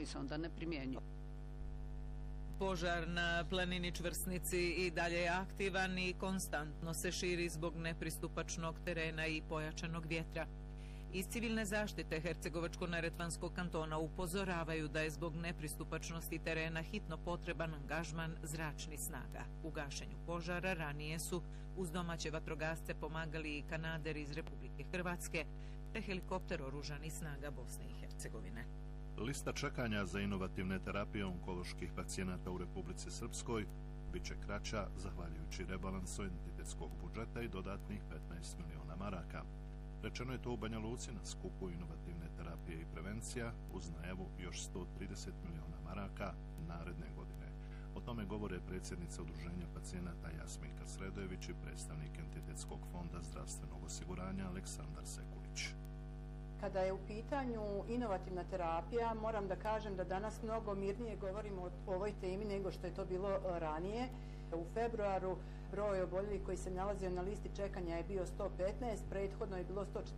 koji se onda ne primjenjuju. Požar na planini Čvrsnici i dalje je aktivan i konstantno se širi zbog nepristupačnog terena i pojačanog vjetra. Iz civilne zaštite Hercegovačko-neretvanskog kantona upozoravaju da je zbog nepristupačnosti terena hitno potreban angažman zračnih snaga. U gašenju požara ranije su uz domaće vatrogasce pomagali i kanaderi iz Republike Hrvatske te helikopter oružanih snaga Bosne i Hercegovine. Lista čekanja za inovativne terapije onkoloških pacijenata u Republici Srpskoj bit će kraća zahvaljujući rebalansu entitetskog budžeta i dodatnih 15 miliona maraka. Rečeno je to u Banja Luci na skupu inovativne terapije i prevencija uz najavu još 130 miliona maraka naredne godine. O tome govore predsjednica Udruženja pacijenata Jasminka Sredojević i predstavnik Entitetskog fonda zdravstvenog osiguranja Aleksandar Sekulić. Kada je u pitanju inovativna terapija, moram da kažem da danas mnogo mirnije govorimo o ovoj temi nego što je to bilo ranije. U februaru broj oboljelih koji se nalazio na listi čekanja je bio 115, prethodno je bilo